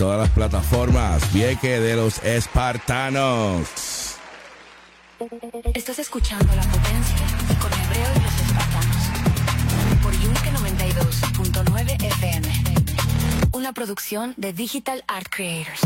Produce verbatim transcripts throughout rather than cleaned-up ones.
todas las plataformas. Vieque de los Espartanos. Estás escuchando La Potencia con Hebreo y los Espartanos por Yunque noventa y dos punto nueve F M. Una producción de Digital Art Creators.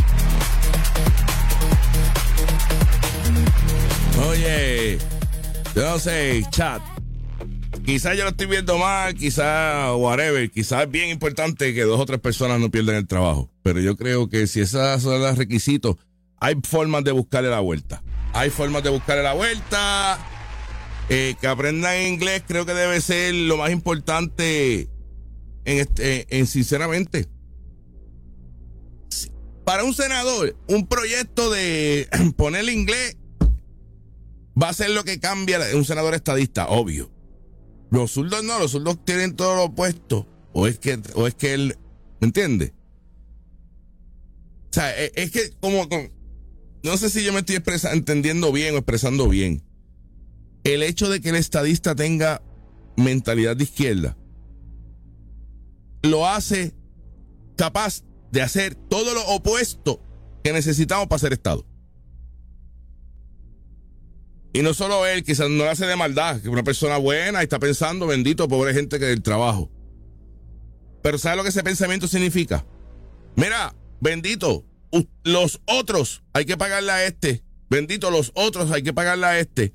Oye, yo no sé, chat. Quizás yo lo estoy viendo mal, quizás whatever, quizás es bien importante que dos o tres personas no pierdan el trabajo. Pero yo creo que si esos son los requisitos, hay formas de buscarle la vuelta. Hay formas de buscarle la vuelta. Eh, que aprendan inglés creo que debe ser lo más importante en, este, en sinceramente. Para un senador, un proyecto de ponerle inglés va a ser lo que cambia un senador estadista, obvio. Los zurdos no, los zurdos tienen todo lo opuesto. O es que, o es que él, ¿me entiende? O sea, es, es que como, como, no sé si yo me estoy expresa, entendiendo bien o expresando bien. El hecho de que el estadista tenga mentalidad de izquierda lo hace capaz de hacer todo lo opuesto que necesitamos para ser Estado. Y no solo él, quizás no lo hace de maldad, que una persona buena y está pensando, bendito, pobre gente que del trabajo. Pero ¿sabe lo que ese pensamiento significa? Mira, bendito, los otros hay que pagarle a este. Bendito, los otros hay que pagarle a este.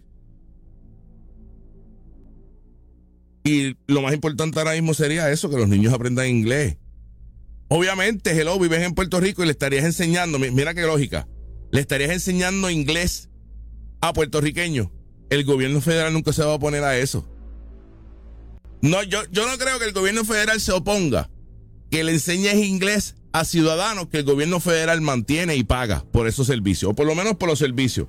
Y lo más importante ahora mismo sería eso, que los niños aprendan inglés. Obviamente, hello, vives en Puerto Rico y le estarías enseñando, mira qué lógica, le estarías enseñando inglés a puertorriqueños. El gobierno federal nunca se va a oponer a eso. No, yo, yo no creo que el gobierno federal se oponga que le enseñes inglés a ciudadanos que el gobierno federal mantiene y paga por esos servicios, o por lo menos por los servicios.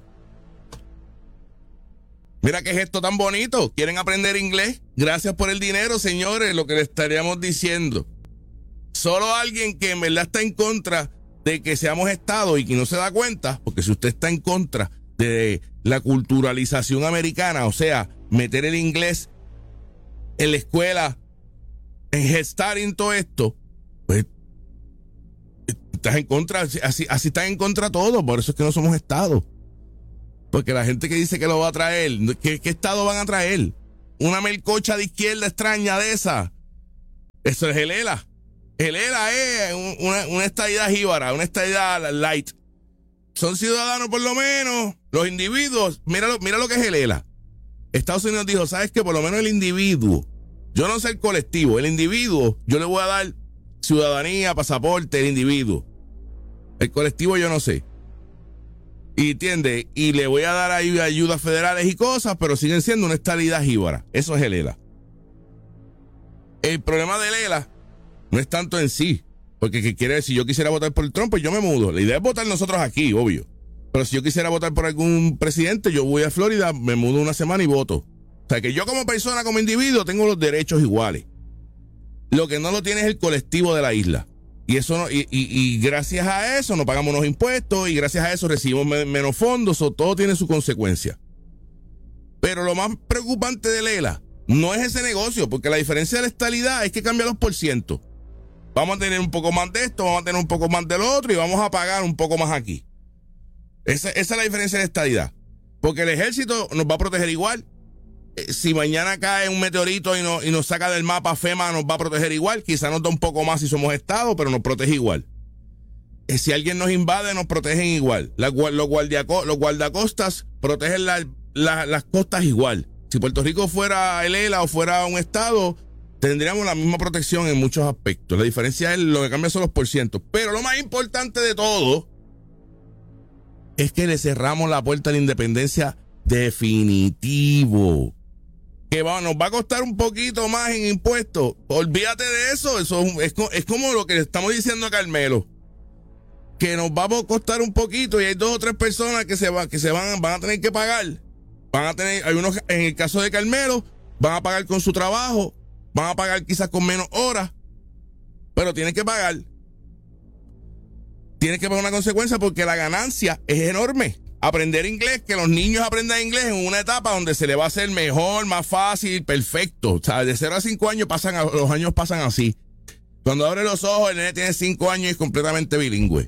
Mira qué gesto tan bonito. ¿Quieren aprender inglés? Gracias por el dinero, señores, lo que le estaríamos diciendo. Solo alguien que en verdad está en contra de que seamos Estado y que no se da cuenta, porque si usted está en contra de la culturalización americana, o sea, meter el inglés en la escuela, en gestar en todo esto, pues estás en contra, así, así están en contra todos, por eso es que no somos Estado. Porque la gente que dice que lo va a traer, ¿qué, qué Estado van a traer? Una melcocha de izquierda extraña de esa. Eso es el E L A. El E L A es una, una estadidad jíbara, una estadidad light. Son ciudadanos por lo menos, los individuos. Mira lo, mira lo que es el E L A. Estados Unidos dijo, ¿sabes qué? Por lo menos el individuo, yo no sé el colectivo, el individuo, yo le voy a dar ciudadanía, pasaporte, el individuo. El colectivo yo no sé. Y entiende, y le voy a dar ahí ayudas federales y cosas, pero siguen siendo una estadidad jíbara. Eso es el E L A. El problema del E L A no es tanto en sí, porque ¿qué quiere decir? Si yo quisiera votar por Trump, pues yo me mudo. La idea es votar nosotros aquí, obvio. Pero si yo quisiera votar por algún presidente, yo voy a Florida, me mudo una semana y voto. O sea, que yo como persona, como individuo, tengo los derechos iguales. Lo que no lo tiene es el colectivo de la isla. Y eso no, y, y, y gracias a eso no pagamos los impuestos y gracias a eso recibimos me, menos fondos, o todo tiene su consecuencia. Pero lo más preocupante de E L A no es ese negocio, porque la diferencia de la estabilidad es que cambia los por ciento. Vamos a tener un poco más de esto, vamos a tener un poco más del otro y vamos a pagar un poco más aquí. Esa, esa es la diferencia de estadidad. Porque el ejército nos va a proteger igual. Eh, si mañana cae un meteorito y, no, y nos saca del mapa, FEMA nos va a proteger igual. Quizá nos da un poco más si somos Estado, pero nos protege igual. Eh, si alguien nos invade, nos protegen igual. La, los, guardiaco, los guardacostas protegen la, la, las costas igual. Si Puerto Rico fuera el E L A o fuera un Estado, tendríamos la misma protección en muchos aspectos. La diferencia es lo que cambia son los porcientos. Pero lo más importante de todo es que le cerramos la puerta a la independencia definitivo. Que va, nos va a costar un poquito más en impuestos. Olvídate de eso. Eso es, es como lo que le estamos diciendo a Carmelo. Que nos va a costar un poquito y hay dos o tres personas que se, va, que se van, van a tener que pagar. Van a tener, hay unos, en el caso de Carmelo, van a pagar con su trabajo. Van a pagar quizás con menos horas, pero tienen que pagar. Tienen que pagar una consecuencia porque la ganancia es enorme. Aprender inglés, que los niños aprendan inglés en una etapa donde se le va a hacer mejor, más fácil, perfecto. O sea, de cero a cinco años pasan, los años pasan así. Cuando abre los ojos, el nene tiene cinco años y es completamente bilingüe.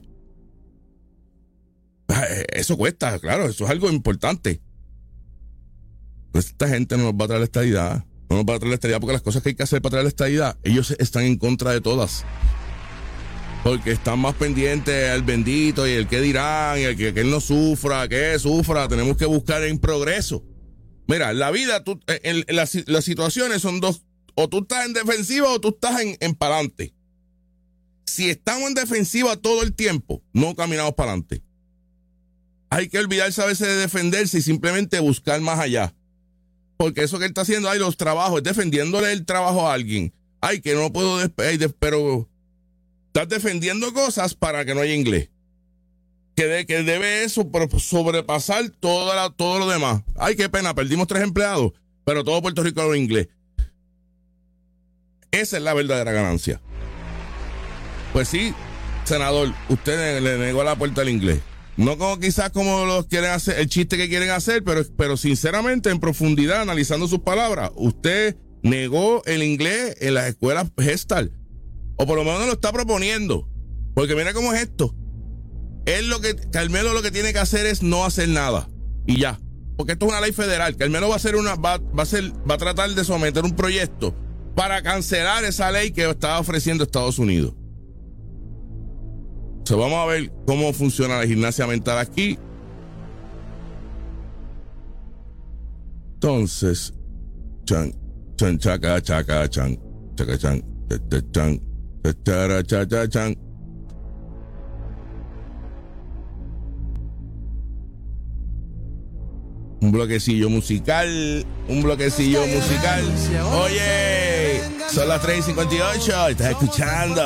Eso cuesta, claro, eso es algo importante. Pues esta gente no nos va a traer la estadidad. No nos va a traer la estadidad porque las cosas que hay que hacer para traer la estadidad, ellos están en contra de todas. Porque están más pendientes al bendito y el que dirán, y el que, que él no sufra, que sufra. Tenemos que buscar en progreso. Mira, en la vida, tú, en, en las, las situaciones son dos. O tú estás en defensiva o tú estás en, en pa'lante. Si estamos en defensiva todo el tiempo, no caminamos para adelante. Hay que olvidarse a veces de defenderse y simplemente buscar más allá. Porque eso que él está haciendo, ay, los trabajos, es defendiéndole el trabajo a alguien. Ay, que no puedo, despedir, pero estás defendiendo cosas para que no haya inglés. Que, de, que debe eso sobrepasar todo, la, todo lo demás. Ay, qué pena, perdimos tres empleados, pero todo Puerto Rico habla inglés. Esa es la verdadera ganancia. Pues sí, senador, usted le, le negó la puerta al inglés. No como quizás como los quieren hacer, el chiste que quieren hacer, pero, pero sinceramente, en profundidad, analizando sus palabras, usted negó el inglés en las escuelas Gestalt. O por lo menos lo está proponiendo. Porque mira cómo es esto. Él lo que, Carmelo lo que tiene que hacer es no hacer nada. Y ya. Porque esto es una ley federal. Carmelo va a hacer una, va, va a ser, va a tratar de someter un proyecto para cancelar esa ley que estaba ofreciendo Estados Unidos. O sea, vamos a ver cómo funciona la gimnasia mental aquí. Entonces, chan, chan, chaca, chaca, chan, chaca, chan, chan, chara, chacha, chan. Un bloquecillo musical, un bloquecillo musical. Oye, son las tres y cincuenta y ocho, estás escuchando